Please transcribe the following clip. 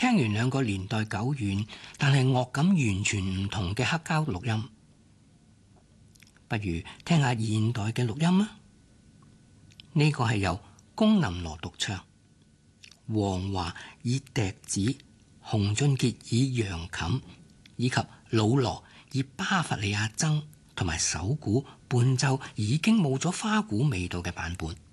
聽完兩個年代久遠但係樂感完全唔同嘅黑膠錄音，不如聽下現代嘅錄音啊！呢個係由龔琳羅獨唱，黃華以笛子，洪俊傑以揚琴，以及老羅以巴伐利亞箏同埋手鼓伴奏已經冇咗花鼓味道嘅版本。